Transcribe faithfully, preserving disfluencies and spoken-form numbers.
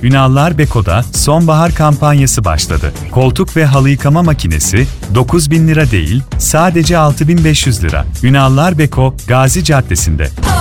Ünallar Beko'da sonbahar kampanyası başladı. Koltuk ve halı yıkama makinesi dokuz bin lira değil, sadece altı bin beş yüz lira. Ünallar Beko, Gazi Caddesi'nde.